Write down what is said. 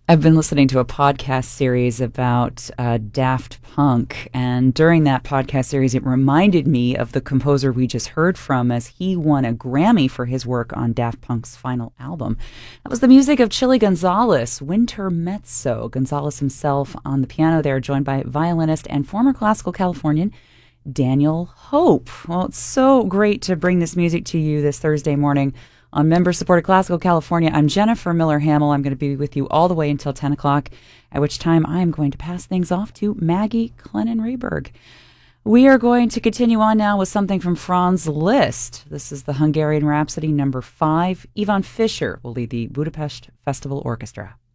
I've been listening to a podcast series about Daft Punk, and during that podcast series, it reminded me of the composer we just heard from as he won a Grammy for his work on Daft Punk's final album. That was the music of Chili Gonzalez, Winter Mezzo. Gonzalez himself on the piano there, joined by violinist and former classical Californian Daniel Hope. Well, it's so great to bring this music to you this Thursday morning on member-supported Classical California. I'm Jennifer Miller-Hamill. I'm going to be with you all the way until 10 o'clock, at which time I'm going to pass things off to Maggie Clennon-Rehberg. We are going to continue on now with something from Franz Liszt. This is the Hungarian Rhapsody No. 5. Ivan Fischer will lead the Budapest Festival Orchestra.